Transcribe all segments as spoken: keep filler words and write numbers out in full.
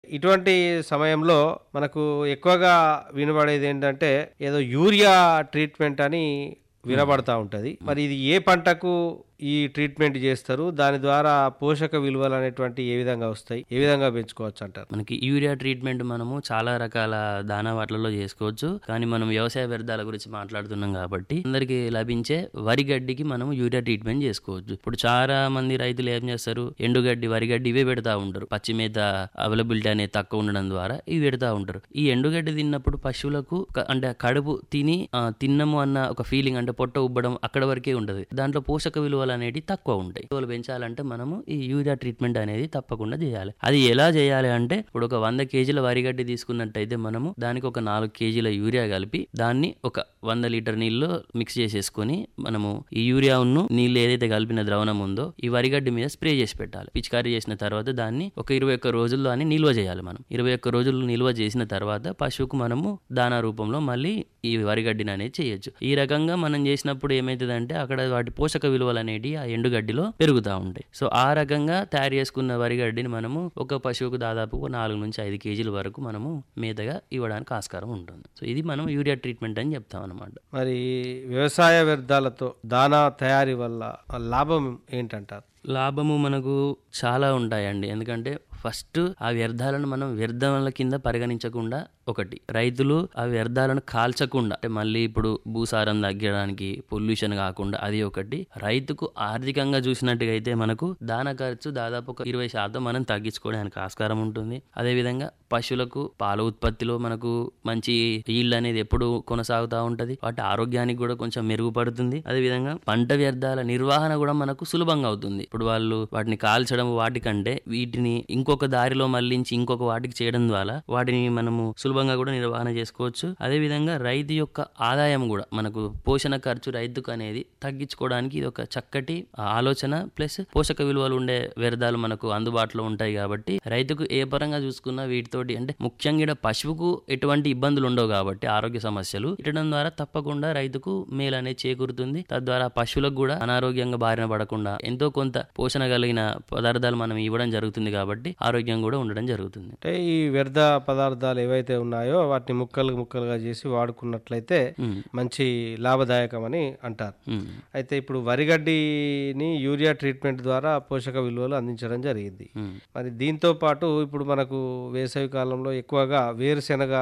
ఇటువంటి సమయంలో మనకు ఎక్కువగా వినబడేదేంటంటే ఏదో యూరియా ట్రీట్మెంట్ అని వినబడతా ఉంటది. మరి ఇది ఏ పంటకు ఈ ట్రీట్మెంట్ చేస్తారు? దాని ద్వారా పోషక విలువలు అనేటువంటి ఏ విధంగా వస్తాయి? ఏ విధంగా పెంచుకోవచ్చు అంటారు? మనకి యూరియా ట్రీట్మెంట్ మనము చాలా రకాల దానా వాటిలలో చేసుకోవచ్చు. కానీ మనం వ్యవసాయ వ్యర్థాల గురించి మాట్లాడుతున్నాం కాబట్టి అందరికి లభించే వరి గడ్డికి మనం యూరియా ట్రీట్మెంట్ చేసుకోవచ్చు. ఇప్పుడు చాలా మంది రైతులు ఏం చేస్తారు, ఎండుగడ్డి వరిగడ్డి ఇవే పెడతా ఉంటారు. పచ్చి మేత అవైలబిలిటీ అనేది తక్కువ ఉండడం ద్వారా ఇవి పెడతా ఉంటారు. ఈ ఎండుగడ్డి తిన్నప్పుడు పశువులకు అంటే కడుపు తిని తిన్నము అన్న ఒక ఫీలింగ్, అంటే పొట్ట ఉబ్బడం అక్కడ వరకే ఉంటది. దాంట్లో పోషక విలువలు అనేవి తక్కువ ఉంటాయి. విలువలు పెంచాలంటే మనము ఈ యూరియా ట్రీట్మెంట్ అనేది తప్పకుండా చేయాలి. అది ఎలా చేయాలి అంటే, ఇప్పుడు ఒక వంద కేజీల వరిగడ్డి తీసుకున్నట్టయితే మనము దానికి ఒక నాలుగు కేజీల యూరియా కలిపి దాన్ని ఒక వంద లీటర్ నీళ్ళు మిక్స్ చేసేసుకొని మనము ఈ యూరియాను నీళ్ళు ఏదైతే కలిపిన ద్రవణం ఉందో ఈ వరిగడ్డి మీద స్ప్రే చేసి పెట్టాలి. పిచికారీ చేసిన తర్వాత దాన్ని ఒక ఇరవై ఒక్క రోజుల్లో అని నిల్వ చేయాలి. మనం ఇరవై ఒక్క రోజులు నిల్వ చేసిన తర్వాత పశువుకు మనము దానా రూపంలో మళ్ళీ ఈ వరిగడ్డిని అనేది చేయొచ్చు. ఈ రకంగా మనం చేసినప్పుడు ఏమైతుందంటే అక్కడ వాటి పోషక విలువలు అనేవి ఆ ఎండుగడ్డిలో పెరుగుతూ ఉంటాయి. సో ఆ రకంగా తయారు చేసుకున్న వరిగడ్డిని మనము ఒక పశువుకు దాదాపు నాలుగు నుంచి ఐదు కేజీల వరకు మనము మేతగా ఇవ్వడానికి ఆస్కారం ఉంటుంది. సో ఇది మనం యూరియా ట్రీట్మెంట్ అని చెప్తాం అనమాట. మరి వ్యవసాయ వ్యర్థాలతో దానా తయారీ వల్ల లాభం ఏంటంటారు? లాభము మనకు చాలా ఉంటాయండి. ఎందుకంటే ఫస్ట్ ఆ వ్యర్థాలను మనం వ్యర్థాల కింద పరిగణించకుండా, ఒకటి రైతులు ఆ వ్యర్థాలను కాల్చకుండా, అంటే మళ్ళీ ఇప్పుడు భూసారం తగ్గడానికి పొల్యూషన్ కాకుండా, అది ఒకటి. రైతుకు ఆర్థికంగా చూసినట్టుగా అయితే మనకు దాన ఖర్చు దాదాపు ఒక ఇరవై శాతం మనం తగ్గించుకోవడానికి ఆస్కారం ఉంటుంది. అదేవిధంగా పశువులకు పాల ఉత్పత్తిలో మనకు మంచి ఈల్డ్ అనేది ఎప్పుడు కొనసాగుతూ ఉంటది. వాటి ఆరోగ్యానికి కూడా కొంచెం మెరుగుపడుతుంది. అదేవిధంగా పంట వ్యర్థాల నిర్వహణ కూడా మనకు సులభంగా అవుతుంది. ఇప్పుడు వాళ్ళు వాటిని కాల్చడం వాటికంటే వీటిని ఇంకొక దారిలో మళ్లించి ఇంకొక వాటికి చేయడం ద్వారా వాటిని మనము సులభంగా కూడా నిర్వహణ చేసుకోవచ్చు. అదేవిధంగా రైతు యొక్క ఆదాయం కూడా మనకు పోషణ ఖర్చు రైతుకు అనేది తగ్గించుకోవడానికి ఇది ఒక చక్కటి ఆలోచన. ప్లస్ పోషక విలువలు ఉండే వ్యర్థాలు మనకు అందుబాటులో ఉంటాయి కాబట్టి రైతుకు ఏ పరంగా చూసుకున్నా వీటితోటి, అంటే ముఖ్యంగా పశువుకు ఎటువంటి ఇబ్బందులు ఉండవు కాబట్టి ఆరోగ్య సమస్యలు ఇవ్వడం ద్వారా తప్పకుండా రైతుకు మేలు అనేది చేకూరుతుంది. తద్వారా పశువులకు కూడా అనారోగ్యంగా బారిన పడకుండా ఎంతో కొంత పోషణ కలిగిన పదార్థాలు మనం ఇవ్వడం జరుగుతుంది కాబట్టి ఆరోగ్యం కూడా ఉండడం జరుగుతుంది. అంటే ఈ వ్యర్థ పదార్థాలు ఏవైతే ఉన్నాయో వాటిని ముక్కలు ముక్కలుగా చేసి వాడుకున్నట్లయితే మంచి లాభదాయకం అని అంటారు. అయితే ఇప్పుడు వరిగడ్డిని యూరియా ట్రీట్మెంట్ ద్వారా పోషక విలువలు అందించడం జరిగింది. మరి దీంతో పాటు ఇప్పుడు మనకు వేసవి కాలంలో ఎక్కువగా వేరుశెనగ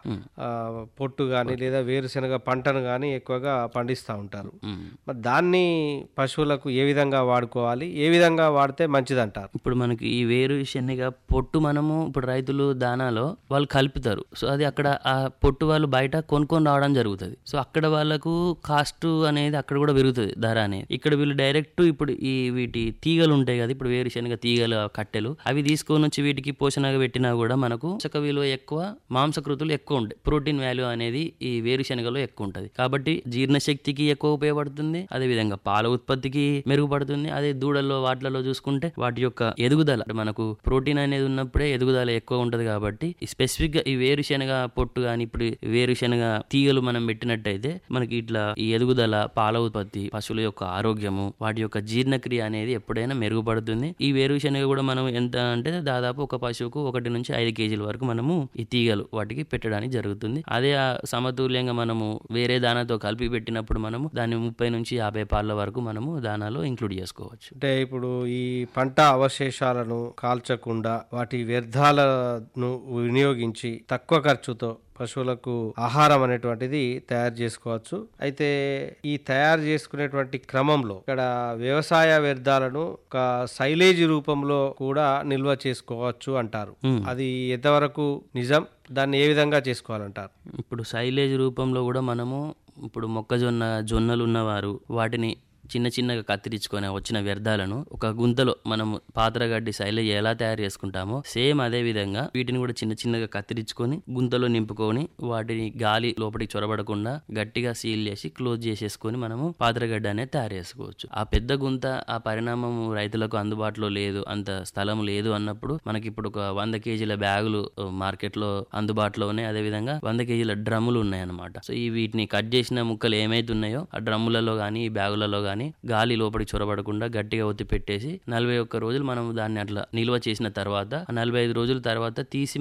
పొట్టు గాని లేదా వేరుశెనగ పంటను గాని ఎక్కువగా పండిస్తూ ఉంటారు. మరి దాన్ని పశువులకు ఏ విధంగా వాడుకోవాలి, ఏ విధంగా వాడితే మంచిదంటారు? ఇప్పుడు మనకి ఈ వేరు శనగ పొట్టు మనము ఇప్పుడు రైతులు దానాలో వాళ్ళు కలుపుతారు. సో అది అక్కడ ఆ పొట్టు వాళ్ళు బయట కొనుక్కొని రావడం జరుగుతుంది. సో అక్కడ వాళ్ళకు కాస్ట్ అనేది అక్కడ కూడా పెరుగుతుంది, ధర అనేది. ఇక్కడ వీళ్ళు డైరెక్ట్ ఇప్పుడు ఈ వీటి తీగలు ఉంటాయి కదా, ఇప్పుడు వేరుశనగ తీగలు కట్టెలు అవి తీసుకొని వచ్చి వీటికి పోషణగా పెట్టినా కూడా మనకు పోషక విలువ ఎక్కువ, మాంసకృతులు ఎక్కువ ఉంటాయి. ప్రోటీన్ వాల్యూ అనేది ఈ వేరుశనగలో ఎక్కువ ఉంటుంది కాబట్టి జీర్ణశక్తికి ఎక్కువ ఉపయోగపడుతుంది. అదే విధంగా పాల ఉత్పత్తికి మెరుగుపడుతుంది. అదే దూడల్లో వాటిలలో చూసుకుంటే వాటి యొక్క ఎదుగుదల, మనకు ప్రోటీన్ అనేది ఉన్నప్పుడే ఎదుగుదల ఎక్కువ ఉంటది కాబట్టి స్పెసిఫిక్ గా ఈ వేరుశనగ పొట్టు గాని ఇప్పుడు వేరుశనగ తీగలు మనం పెట్టినట్టయితే మనకి ఇట్లా ఈ ఎదుగుదల, పాల ఉత్పత్తి, పశువుల యొక్క ఆరోగ్యము, వాటి యొక్క జీర్ణక్రియ అనేది ఎప్పుడైనా మెరుగుపడుతుంది. ఈ వేరుశనగ కూడా మనం ఎంత అంటే దాదాపు ఒక పశువుకు ఒకటి నుంచి ఐదు కేజీల వరకు మనము ఈ తీగలు వాటికి పెట్టడానికి జరుగుతుంది. అదే సమతుల్యంగా మనము వేరే దానాతో కలిపి పెట్టినప్పుడు మనము దాన్ని ముప్పై నుంచి యాభై పాల వరకు మనము దానాలో ఇంక్లూడ్ చేసుకోవచ్చు. అంటే ఇప్పుడు ఈ పంట అవశేషాలను కాల్చకుండా వాటి వ్యర్థాలను వినియోగించి తక్కువ ఖర్చుతో పశువులకు ఆహారం అనేటువంటిది తయారు చేసుకోవచ్చు. అయితే ఈ తయారు చేసుకునేటువంటి క్రమంలో ఇక్కడ వ్యవసాయ వ్యర్థాలను ఒక సైలేజ్ రూపంలో కూడా నిల్వ చేసుకోవచ్చు అంటారు. అది ఎంతవరకు నిజం? దాన్ని ఏ విధంగా చేసుకోవాలంటారు? ఇప్పుడు సైలేజ్ రూపంలో కూడా మనము ఇప్పుడు మొక్కజొన్న జొన్నలు ఉన్నవారు వాటిని చిన్న చిన్నగా కత్తిరించుకొని వచ్చిన వ్యర్థాలను ఒక గుంతలో మనం పాత్రగడ్డి సైలేజ్ ఎలా తయారు చేసుకుంటామో సేమ్ అదే విధంగా వీటిని కూడా చిన్న చిన్నగా కత్తిరించుకొని గుంతలో నింపుకొని వాటిని గాలి లోపలికి చొరబడకుండా గట్టిగా సీల్ చేసి క్లోజ్ చేసేసుకొని మనము పాత్రగడ్డ అనేది తయారు చేసుకోవచ్చు. ఆ పెద్ద గుంత ఆ పరిణామం రైతులకు అందుబాటులో లేదు, అంత స్థలం లేదు అన్నప్పుడు మనకి ఇప్పుడు ఒక వంద కేజీల బ్యాగులు మార్కెట్ లో అందుబాటులో ఉన్నాయి. అదే విధంగా వంద కేజీల డ్రమ్ములు ఉన్నాయి అన్నమాట. సో ఈ వీటిని కట్ చేసిన ముక్కలు ఏమైతే ఉన్నాయో ఆ డ్రమ్ములలో గానీ ఈ బ్యాగులలో గానీ గాలి లోపలికి చొరబడకుండా గట్టిగా ఒత్తి పెట్టేసి నలభై ఒక్క రోజులు మనం దాన్ని అట్లా నిల్వ చేసిన తర్వాత నలభై ఐదు రోజుల తర్వాత తీసి